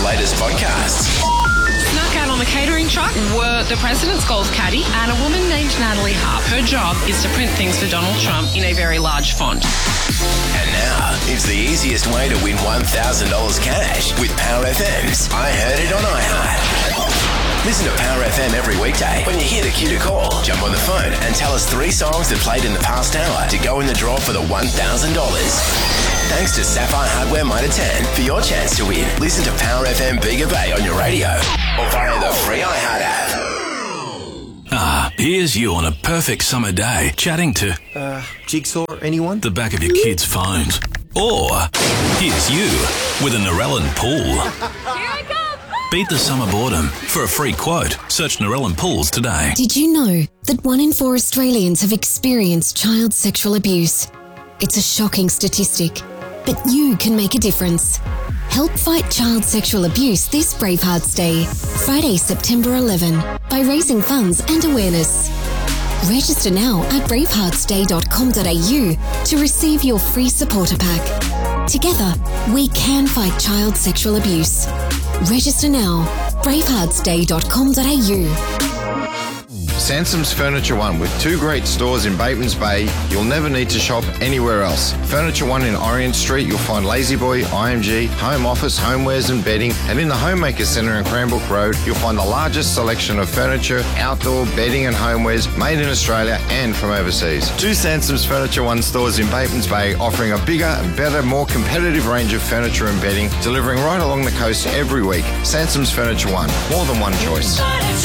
latest podcasts. Snuck out on the catering truck were the president's golf caddy and a woman named Natalie Harp. Her job is to print things for Donald Trump in a very large font. And now, it's the easiest way to win $1,000 cash with Power FM's I Heard It on iHeart. Listen to Power FM every weekday. When you hear the cue to call, jump on the phone and tell us 3 songs that played in the past hour to go in the draw for the $1,000. Thanks to Sapphire Hardware Mitre 10 for your chance to win. Listen to Power FM Bega Bay on your radio or via the free iHeart app. Here's you on a perfect summer day chatting to... Jigsaw, anyone? The back of your kids' phones. Or here's you with a Narellan pool. Here I come! Beat the summer boredom. For a free quote, search Narellan Pools today. Did you know that 1 in 4 Australians have experienced child sexual abuse? It's a shocking statistic, but you can make a difference. Help fight child sexual abuse this Bravehearts Day, Friday, September 11, by raising funds and awareness. Register now at braveheartsday.com.au to receive your free supporter pack. Together, we can fight child sexual abuse. Register now, braveheartsday.com.au. Sansom's Furniture One, with 2 great stores in Batemans Bay, you'll never need to shop anywhere else. Furniture One in Orient Street, you'll find La-Z-Boy, IMG, home office, homewares and bedding, and in the Homemaker Centre in Cranbrook Road, you'll find the largest selection of furniture, outdoor, bedding and homewares made in Australia and from overseas. 2 Sansom's Furniture One stores in Batemans Bay, offering a bigger, better, more competitive range of furniture and bedding, delivering right along the coast every week. Sansom's Furniture One, more than one choice.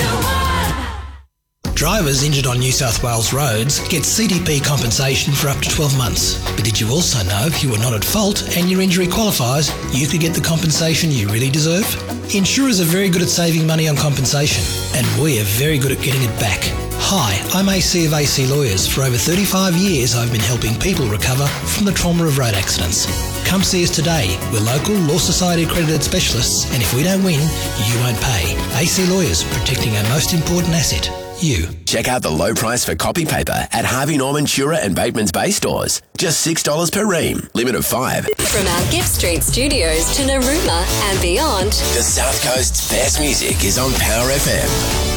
Drivers injured on New South Wales roads get CTP compensation for up to 12 months. But did you also know if you were not at fault and your injury qualifies, you could get the compensation you really deserve? Insurers are very good at saving money on compensation, and we are very good at getting it back. Hi, I'm AC of AC Lawyers. For over 35 years, I've been helping people recover from the trauma of road accidents. Come see us today. We're local, Law Society accredited specialists, and if we don't win, you won't pay. AC Lawyers, protecting our most important asset. You. Check out the low price for copy paper at Harvey Norman, Tura and Batemans Bay stores. Just $6 per ream. Limit of 5. From our Gift Street studios to Narooma and beyond, The South Coast's best music is on Power FM.